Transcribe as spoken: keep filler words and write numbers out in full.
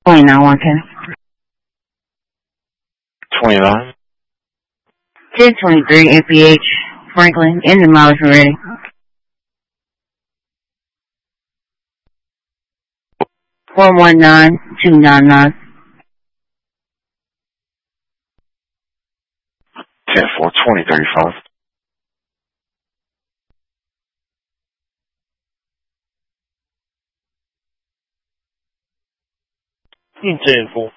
twenty-nine, one ten. twenty-nine. ten twenty-three, M P H, Franklin, in the mileage ready. four one nine, two nine nine. ten four, twenty thirty-five. ten four.